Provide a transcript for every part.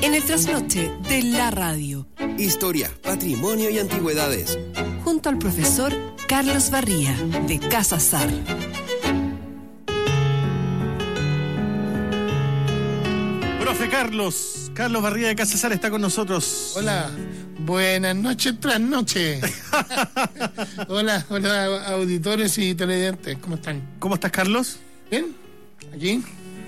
En el trasnoche de la radio. Historia, patrimonio y antigüedades. Junto al profesor Carlos Barría, de Casa Sar. Profe Carlos Barría de Casa Sar está con nosotros. Hola, buenas noches, trasnoche. Hola, auditores y televidentes, ¿cómo están? ¿Cómo estás, Carlos? Bien, aquí.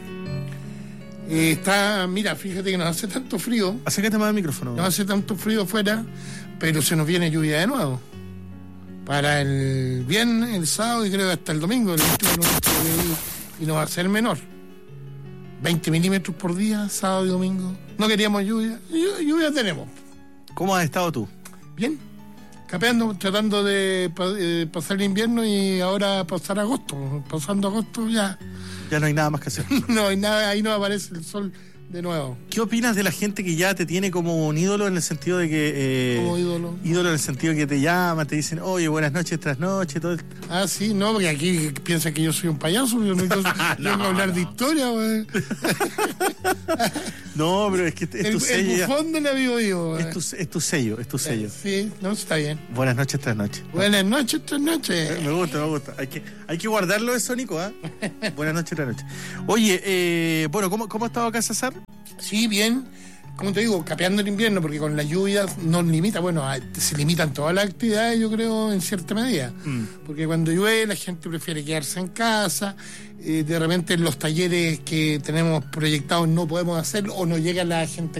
Mira, fíjate que no hace tanto frío. Acércate más al micrófono. No hace tanto frío afuera, pero se nos viene lluvia de nuevo. Para el viernes, el sábado y creo que hasta el domingo. Y no va a ser menor. 20 milímetros por día, sábado y domingo. No queríamos lluvia. Lluvia tenemos. ¿Cómo has estado tú? Bien. Capeando, tratando de pasar el invierno y ahora pasar agosto. Pasando agosto ya. Ya no hay nada más que hacer. No hay nada, ahí no aparece el sol de nuevo. ¿Qué opinas de la gente que ya te tiene como un ídolo en el sentido de que... ¿Como ídolo? Ídolo en el sentido de que te llaman, te dicen, oye, buenas noches, trasnoche, todo. Ah, sí, no, porque aquí piensan que yo soy un payaso, yo no vengo a hablar de historia, güey. No, pero es que es tu sello. El bufón de la vivo. Es tu sello. Sí, no, está bien. Buenas noches, trasnoche. Buenas noches, trasnoche. Me gusta. Hay que guardarlo eso, Nico, ¿eh? Buenas noches, trasnoche. Oye, bueno, ¿cómo ha estado Casa Sar? Sí, bien. Como te digo, capeando el invierno, porque con las lluvias nos limita, se limitan todas las actividades, yo creo, en cierta medida. Porque cuando llueve la gente prefiere quedarse en casa, de repente los talleres que tenemos proyectados no podemos hacer o no llega la gente